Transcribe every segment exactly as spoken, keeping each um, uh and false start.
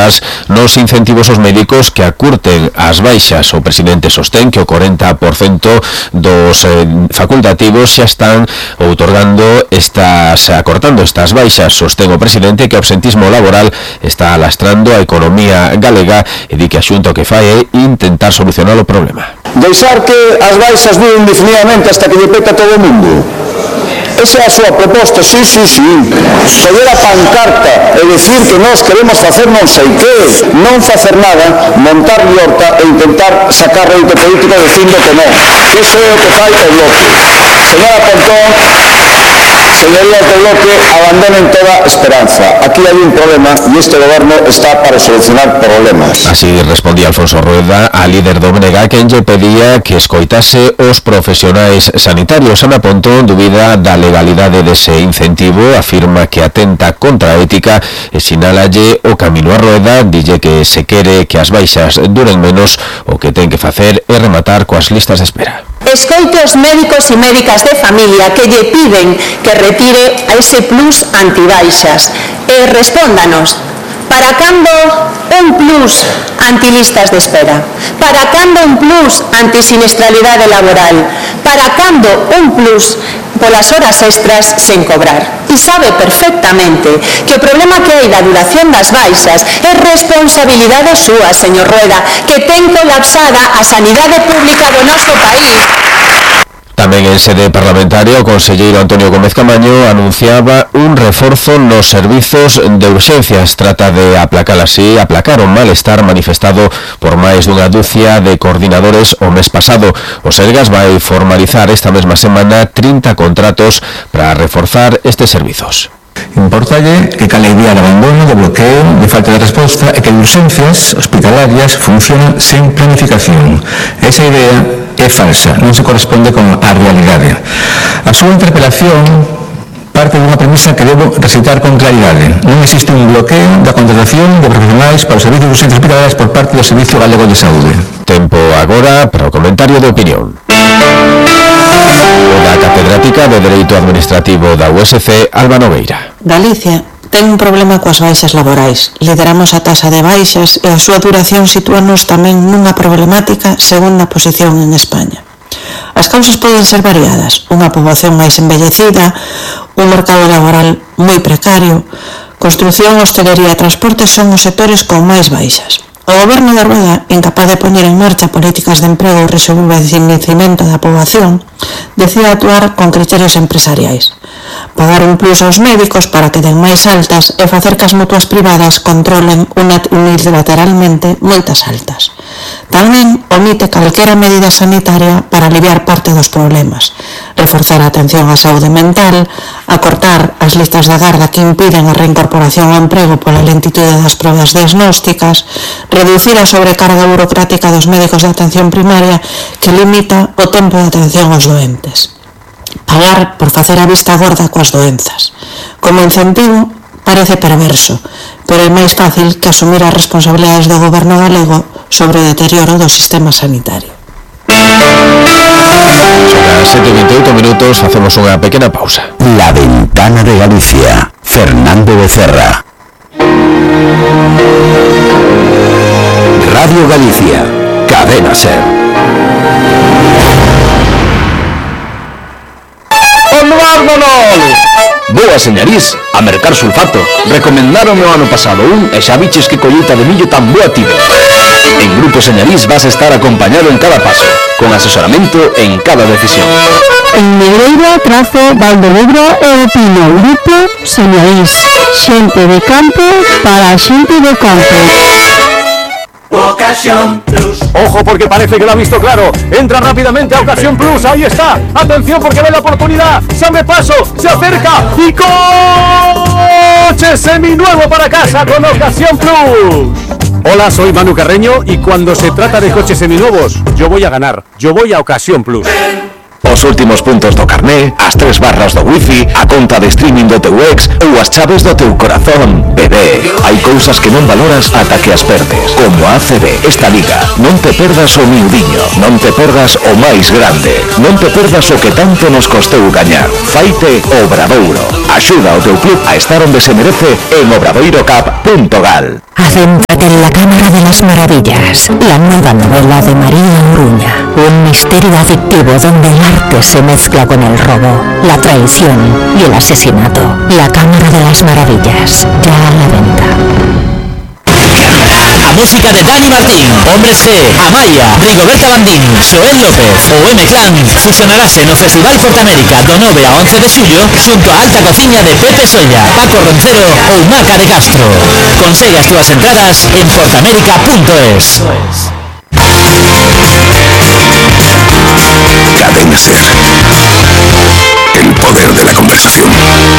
medidas nos incentivos aos médicos que acurten as baixas. O presidente sostén que o corenta por cento dos eh, facultativos xa están outorgando estas, acortando estas baixas. Sostén o presidente que o absentismo laboral está alastrando a economía galega e di que a Xunta o que fai é intentar solucionar o problema. Deixar que as baixas duren indefinidamente hasta que lle peta todo o mundo. Esa é a súa proposta, sí, sí, sí. Coller a pancarta e decir que nós queremos facer non sei que, non facer nada, montar liorta e intentar sacar rédito político dicindo que non. Eso é o que fai o Bloque. Señora Pontón, señorías do Bloque, abandonen toda esperanza. Aquí hai un problema e este goberno está para solucionar problemas. Así respondía Alfonso Rueda, a líder do B N G, quen lle pedía que escoitase os profesionais sanitarios. Ana Pontón dubida da legalidade dese incentivo, afirma que atenta contra a ética e sinálalle o camino a Rueda, dille que se quere que as baixas duren menos, o que ten que facer é rematar coas listas de espera. Escoite os médicos e médicas de familia que lle piden que retire a ese plus antibaixas e respóndanos. Para cando un plus antilistas de espera? Para cando un plus antisinestralidade laboral? Para cando un plus polas horas extras sen cobrar? E sabe perfectamente que o problema que hai da duración das baixas é responsabilidade súa, señor Rueda, que ten colapsada a sanidade pública do noso país. Tamén en sede parlamentaria, o conselleiro Antonio Gómez Camaño anunciaba un reforzo nos servizos de urxencias. Trata de aplacar así, aplacar o malestar manifestado por máis dunha dúcia de coordinadores o mes pasado. O Sergas vai formalizar esta mesma semana trinta contratos para reforzar estes servizos. Importalle que cale evitar abandono, de bloqueo, de falta de resposta e que urxencias hospitalarias funcionan sen planificación. Esa idea é falsa, non se corresponde con a realidade. A súa interpelación parte dunha premisa que debo recitar con claridade. Non existe un bloqueo da contratación de profesionais para os servicios de urxencias hospitalarias por parte do Servicio Galego de Saúde. Tempo agora para o comentario de opinión. O da catedrática de Dereito Administrativo da U S C, Alba Nogueira. Galicia ten un problema coas baixas laborais. Lideramos a taxa de baixas e a súa duración sitúanos tamén nunha problemática segunda posición en España. As causas poden ser variadas. Unha poboación máis envellecida, un mercado laboral moi precario, construción, hostelería e transporte son os sectores con máis baixas. O goberno de Rueda, incapaz de poñer en marcha políticas de emprego e rejuvenecimento da poboación, decide actuar con criterios empresariais. Pagar un plus aos médicos para que den máis altas e facer que as mutuas privadas controlen unilateralmente moitas altas. Tamén omite calquera medida sanitaria para aliviar parte dos problemas, reforzar a atención á saúde mental, acortar as listas de agarda que impiden a reincorporación ao emprego pola lentitude das probas diagnósticas, reducir a sobrecarga burocrática dos médicos de atención primaria que limita o tempo de atención aos doentes. Pagar por facer a vista gorda coas doenzas. Como incentivo, parece perverso, pero é máis fácil que asumir as responsabilidades do goberno galego sobre o deterioro do sistema sanitario. Son as sete e vinte e oito minutos, facemos unha pequena pausa. La Ventana de Galicia, Fernando Becerra. Radio Galicia, Cadena Ser. Boa, señarís, a mercar sulfato. Recomendaronme o ano pasado un e xa biches que colleita de millo tan boa tivo. En Grupo Señarís vas a estar acompañado en cada paso, con asesoramento en cada decisión. En Negreira, Trazo, Valdebebro e o Pino. Grupo Señarís. Xente de campo para a xente de campo. Ocasión Plus. Ojo porque parece que lo ha visto claro. Entra rápidamente a Ocasión Plus. Ahí está. Atención porque ve la oportunidad. Se abre paso. Se acerca. Y coche seminuevo para casa con Ocasión Plus. Hola, soy Manu Carreño y cuando se trata de coches seminuevos, yo voy a ganar. Yo voy a Ocasión Plus. Os últimos puntos do carné, as tres barras do wifi, a conta de streaming do teu ex ou as chaves do teu corazón. Bebé, hai cousas que non valoras ata que as perdes. Como a A C B, esta liga. Non te perdas o miudiño, non te perdas o máis grande, non te perdas o que tanto nos costou gañar. Faite Obradoiro. Axuda ao teu club a estar onde se merece en obradoirocap punto gal. A Ventana Adéntrate en la Cámara de las Maravillas, la nueva novela de María Uruña. Un misterio adictivo donde el arte se mezcla con el robo, la traición y el asesinato. La Cámara de las Maravillas, ya a la venta. A música de Dani Martín, Hombres G, Amaya, Rigoberta Bandín, Joel López o M-Clan fusionarase no Festival Portamérica do nove a once de xullo xunto a Alta Cociña de Pepe Solla, Paco Roncero ou Maca de Castro. Consegue as túas entradas en portamérica punto es. Cadena Ser. El poder de la conversación.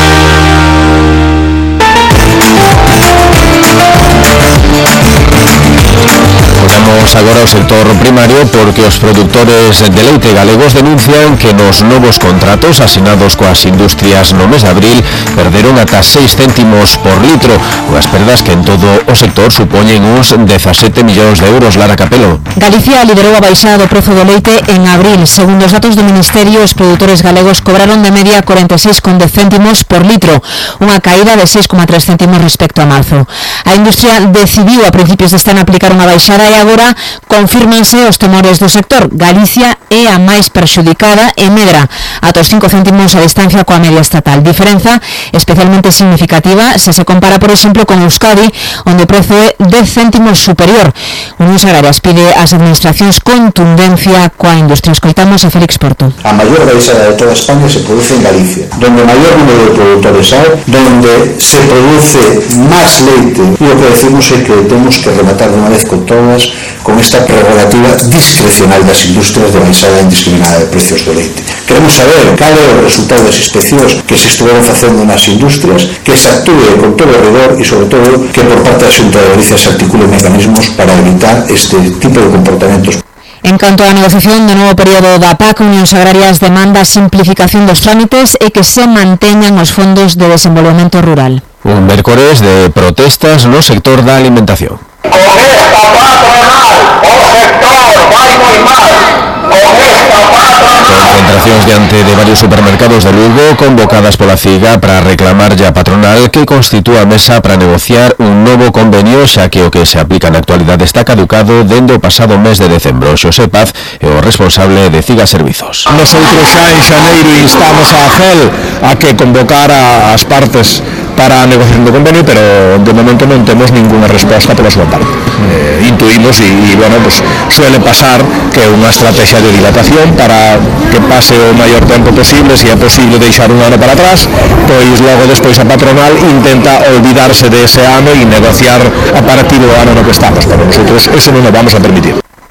Volvemos agora ao sector primario porque os produtores de leite galegos denuncian que nos novos contratos asinados coas industrias no mes de abril perderon ata seis céntimos por litro, unhas perdas que en todo o sector supoñen uns dezasete millóns de euros. Lara Capelo. Galicia liderou a baixada do prezo do leite en abril. Segundo os datos do Ministerio, os produtores galegos cobraron de media cuarenta y seis coma dez céntimos por litro, unha caída de seis coma tres céntimos respecto a marzo. A industria decidiu a principios deste ano aplicar unha baixada e agora confírmanse os temores do sector. Galicia é a máis perxudicada e medra ata os cinco céntimos a distancia coa media estatal. Diferenza especialmente significativa se se compara, por exemplo, con Euskadi, onde o prezo é dez céntimos superior. Unións Agrarias pide ás administracións contundencia coa industria. Escoitamos a Félix Porto. A maior baixada de toda España se produce en Galicia, donde mayor número de productores hai, donde se produce máis leite, e o que decimos é que temos que rematar de unha vez con todas con esta prerrogativa discrecional das industrias de baixada indiscriminada de precios do leite. Queremos saber cal é o resultado das inspeccións que se estuveron facendo nas industrias, que se actúe con todo o rigor e, sobre todo, que por parte da Xunta de Galicia se articulen mecanismos para evitar este tipo de comportamentos. En canto á negociación do novo período da P A C, Unións Agrarias demanda a simplificación dos trámites e que se manteñan os fondos de desenvolvemento rural. Un mércores de protestas no sector da alimentación. Con esta patronal, o sector vai moi mal. Con esta patronal. Concentracións diante de varios supermercados de Lugo convocadas pola CIGA para reclamar a patronal que constitúa a mesa para negociar un novo convenio, xa que o que se aplica na actualidade está caducado dende o pasado mes de decembro. Xosé Paz é o responsable de CIGA Servizos. Nosotros xa en xaneiro instamos a GEL a que convocara as partes para a negociación do convenio, pero de momento non temos ninguna resposta pola súa parte. Eh, intuimos e, e, bueno, pues, suele pasar que é unha estrategia de dilatación para que pase o maior tempo posible, se é posible deixar un ano para atrás, pois logo despois a patronal intenta olvidarse de ese ano e negociar a partir do ano no que estamos, pero nosotros eso non o vamos a permitir.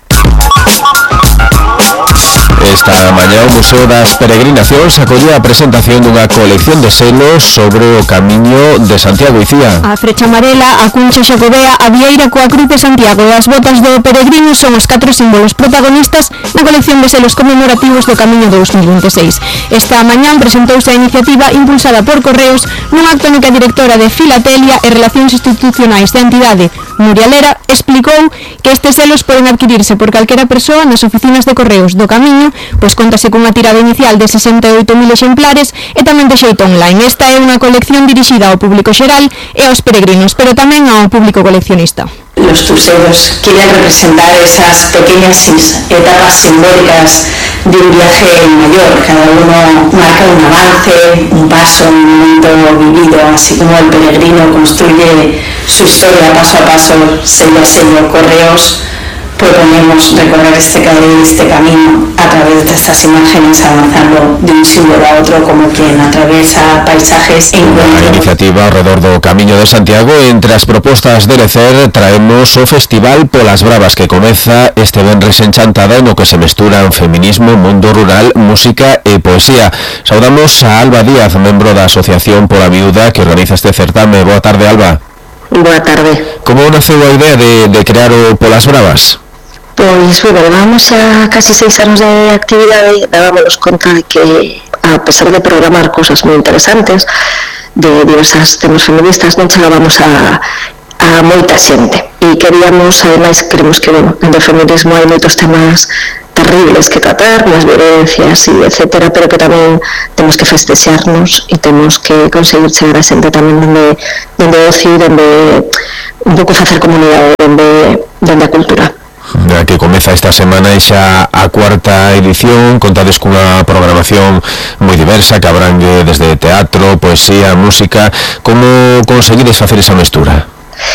Esta mañá o Museo das Peregrinacións acolleu a presentación dunha colección de selos sobre o Camiño de Santiago. Icía. A frecha amarela, a cuncha xacobea, a vieira coa cruz de Santiago e as botas do peregrino son os catro símbolos protagonistas na colección de selos conmemorativos do Camiño dous mil vinte e seis. Esta mañá presentouse a iniciativa impulsada por Correos nun acto no que a directora de Filatelia e Relacións Institucionais da entidade, Nuria Lera, explicou que estes selos poden adquirirse por calquera persoa nas oficinas de Correos do Camiño, pois contase cunha tirada inicial de sesenta e oito mil exemplares e tamén de xeito online. Esta é unha colección dirixida ao público xeral e aos peregrinos, pero tamén ao público coleccionista. Los tuseros quieren representar esas pequeñas etapas simbólicas de un viaje mayor. Cada uno marca un avance, un paso, un momento vivido, así como el peregrino construye su historia paso a paso, sello a sello. Correos proponemos recorrer este, este camino a través de estas imágenes, avanzando de un símbolo a otro como quien atraviesa paisajes e encuentra. A iniciativa alrededor do Camiño de Santiago. Entre as propostas de Lecer traemos o Festival Polas Bravas, que comeza este venres en Chantada, no que se mesturan feminismo, mundo rural, música e poesía. Saudamos a Alba Díaz, membro da Asociación Pola Viuda, que organiza este certame. Boa tarde, Alba. Boa tarde. Como naceu a idea de, de crear o Polas Bravas? Pois, bueno, levamos xa casi seis anos de actividade e dábamos conta de que, a pesar de programar cosas moi interesantes de diversas temas feministas, non chegábamos a, a moita xente. E queríamos, ademais, queremos que, bueno, en o feminismo hai moitos temas terribles que tratar, máis violencias e etcétera, pero que tamén temos que festexarnos e temos que conseguir chegar a xente tamén donde, donde ocio e donde un pouco facer comunidade donde, donde a cultura. Que comeza esta semana e xa a cuarta edición, contades cunha programación moi diversa que abrangue desde teatro, poesía, música. Como conseguides facer esa mestura?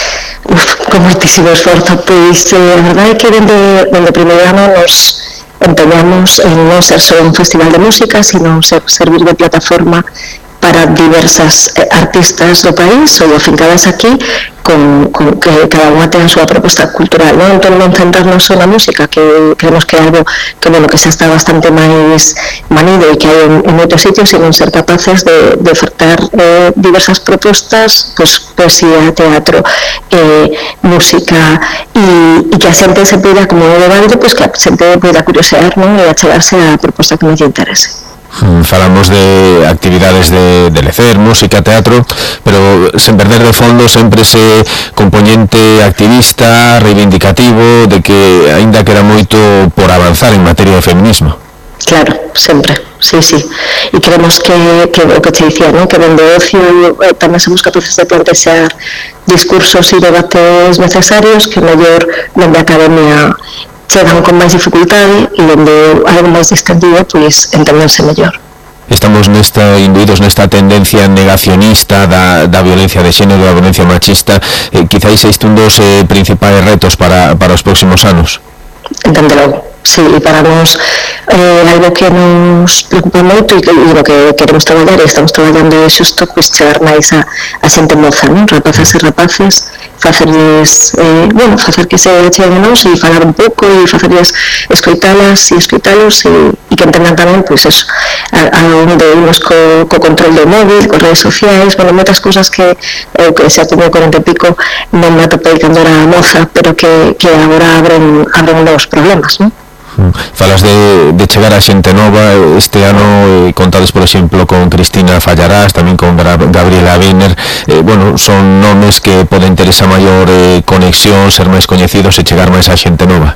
Uf, con moitísimo esforzo, pois eh, a verdade é que dende, dende o primeiro ano nos empeñamos en non ser só un festival de música, sino ser, servir de plataforma para diversas eh, artistas do país ou afincadas aquí, con, con que cada unha ten a súa proposta cultural, non? Entón non centrarnos só na música, que creemos que é algo que, bueno, que xa está bastante máis manido e que hai en, en moitos sitios, sino ser capaces de, de ofertar eh, diversas propostas, pues, poesía, teatro, eh, música, e, e que a xente se poida, como un debate, pues, que a xente poida curiosear, non? E achegarse a proposta que nos interese. Falamos de actividades de, de lecer, música, teatro, pero sen perder de fondo sempre ese componente activista, reivindicativo, de que aínda queda moito por avanzar en materia de feminismo. Claro, sempre, sí, sí. E creemos que, que o que te dicía, ¿no? Que dende o ocio eh, tamén somos capaces de plantexar discursos e debates necesarios que mellor dende a academia chegan con máis dificultade e onde algo máis distendido, pois, entenderse mellor. Estamos nesta, induídos nesta tendencia negacionista da, da violencia de xénero, da violencia machista. Eh, quizáis este un dos eh, principais retos para, para os próximos anos. Entendelo, sí, e para nós eh, algo que nos preocupa moito e que, e lo que queremos traballar e estamos traballando é xusto, pois, chegar máis a, a xente moza, non? Rapazas e rapaces, facerles, eh, bueno, facer que se cheguen a nós e falar un pouco e facerles escoitalas e escoitalos e, e que entendan tamén, pois, eso, a, a onde imos co, co control do móvil, co redes sociais, bueno, moitas cousas que eu que xa teño corenta e pico non me atopei cando era moza, pero que, que agora abren, abren novos problemas, non? Falas de, de chegar a xente nova. Este ano eh, contades, por exemplo, con Cristina Fallarás, tamén con Gabriela Wiener. eh, bueno, son nomes que poden ter esa maior eh, conexión, ser máis coñecidos e chegar máis a xente nova.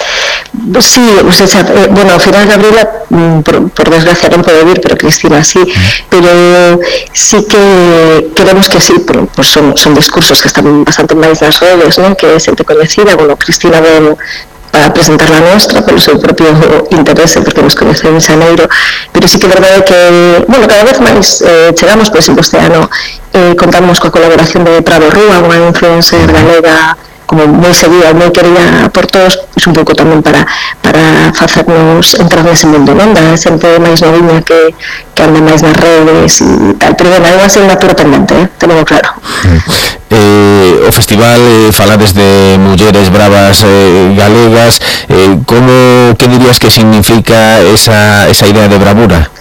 Sí, o sea, eh, bueno, ao final Gabriela, por, por desgracia non pode vir, pero Cristina sí, pero sí que queremos que sí, pero, pues son, son discursos que están bastante máis nas redes, non? Que é xente coñecida. Bueno, Cristina ven para presentar la nuestra polo seu propio interese, porque nos conhecemos en xaneiro, pero sí que é verdade que, bueno, cada vez máis eh, chegamos, por exemplo, este ano eh, contamos coa colaboración de Prado Rúa, unha influencer galega como moi seguida, moi querida por todos, pois un pouco tamén para para facernos entrar nese mundo, non? Da xente máis noviña que, que anda máis nas redes e tal, pero bueno, é unha asignatura pendente, eh? Tenemos claro. Eh, o festival eh, falades de mulleres bravas eh, galegas. eh, como, que dirías que significa esa, esa idea de bravura?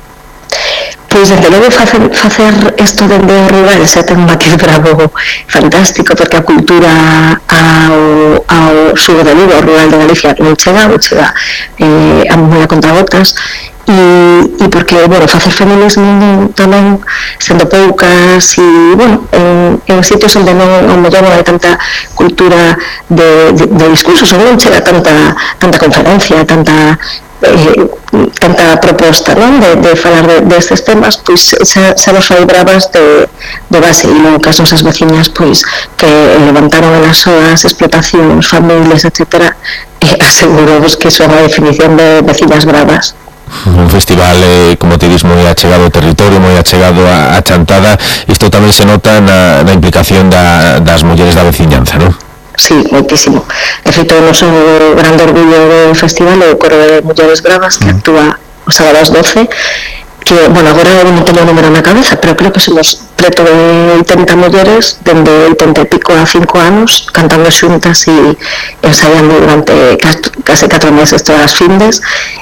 Pois, desde logo, facer, facer isto dende o rural xa ten un matiz bravo fantástico, porque a cultura ao, ao sur de Lugo, ao rural de Galicia, non chega, non chega eh, a moi a contagotas, e, e porque, bueno, facer feminismo tamén sendo poucas e, bueno, en, en sitios onde non, onde non hai tanta cultura de, de, de discursos, onde non chega tanta, tanta conferencia, tanta eh, tanta proposta, non? De, de falar de, destes temas, pois xa, xa nos fai bravas de, de base, e no caso as veciñas, pois, que levantaron as súas explotacións, familias, etcétera, eh, aseguramos que son a definición de veciñas bravas. Un festival, eh, como te dis, moi achegado ao territorio, moi achegado a, a Chantada. Isto tamén se nota na, na implicación da, das mulleres da veciñanza, non? Sí, moitísimo. De feito, o noso grande orgullo do festival é o Coro de Mulleres Bravas, que actúa o sábado ás doce, que, bueno, agora non teño o número na cabeza, pero creo que somos preto de oitenta mulleres, dende oitenta e pico a cinco anos, cantando xuntas e ensaiando durante case catro meses todas as findes,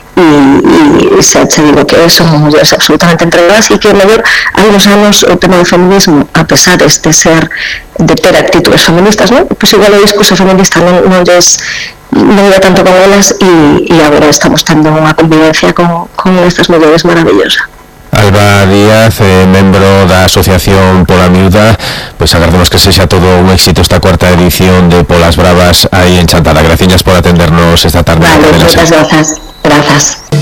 e, e xa te digo que son mulleres absolutamente entregadas e que mellor hai uns anos o tema do feminismo, a pesar de ser de ter actitudes feministas, non? Pois igual o discurso feminista non, non lles non iba tanto con elas e, e agora estamos tendo unha convivencia con, con estas mulleres maravillosa. A Alba Díaz, eh, membro da Asociación Pola Miúda, pois agardamos que sexa todo un éxito esta cuarta edición de Polas Bravas aí en Chantada. Gracias por atendernos esta tarde. Vale, moitas grazas. Grazas.